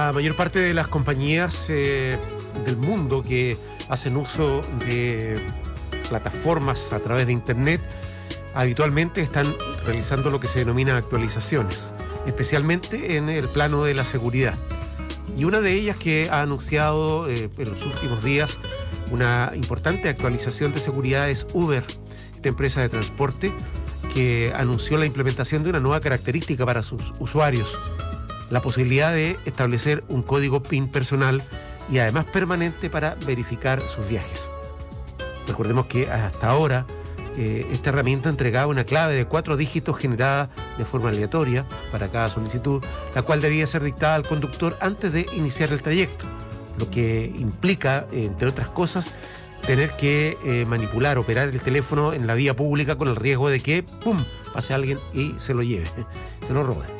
La mayor parte de las compañías del mundo que hacen uso de plataformas a través de Internet habitualmente están realizando lo que se denomina actualizaciones, especialmente en el plano de la seguridad. Y una de ellas que ha anunciado en los últimos días una importante actualización de seguridad es Uber, esta empresa de transporte que anunció la implementación de una nueva característica para sus usuarios, la posibilidad de establecer un código PIN personal y además permanente para verificar sus viajes. Recordemos que hasta ahora esta herramienta entregaba una clave de 4 dígitos generada de forma aleatoria para cada solicitud, la cual debía ser dictada al conductor antes de iniciar el trayecto, lo que implica, entre otras cosas, tener que manipular, operar el teléfono en la vía pública con el riesgo de que ¡pum!, pase alguien y se lo lleve, se lo robe.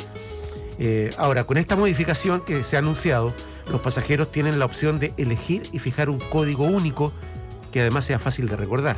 Ahora, con esta modificación que se ha anunciado, los pasajeros tienen la opción de elegir y fijar un código único que además sea fácil de recordar.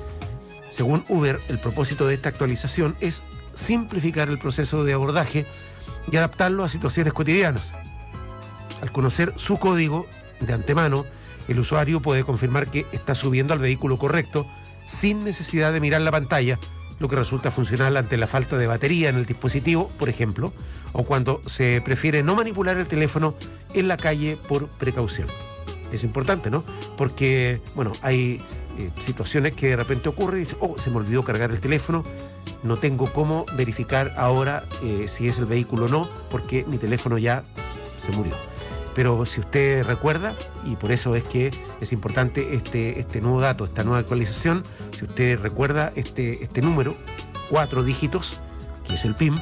Según Uber, el propósito de esta actualización es simplificar el proceso de abordaje y adaptarlo a situaciones cotidianas. Al conocer su código de antemano, el usuario puede confirmar que está subiendo al vehículo correcto sin necesidad de mirar la pantalla, lo que resulta funcional ante la falta de batería en el dispositivo, por ejemplo, o cuando se prefiere no manipular el teléfono en la calle por precaución. Es importante, ¿no? Porque, bueno, hay situaciones que de repente ocurren y dicen, oh, se me olvidó cargar el teléfono, no tengo cómo verificar ahora si es el vehículo o no, porque mi teléfono ya se murió. Pero si usted recuerda, y por eso es que es importante este nuevo dato, esta nueva actualización, si usted recuerda este número, 4 dígitos, que es el PIN,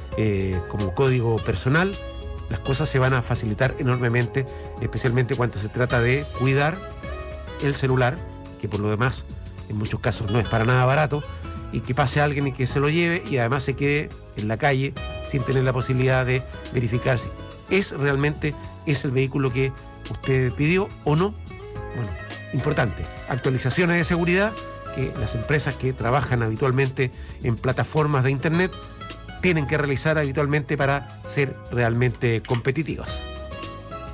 como código personal, las cosas se van a facilitar enormemente, especialmente cuando se trata de cuidar el celular, que por lo demás en muchos casos no es para nada barato, y que pase alguien y que se lo lleve y además se quede en la calle sin tener la posibilidad de verificar si realmente es el vehículo que usted pidió o no. Bueno, importante, actualizaciones de seguridad que las empresas que trabajan habitualmente en plataformas de Internet tienen que realizar habitualmente para ser realmente competitivas.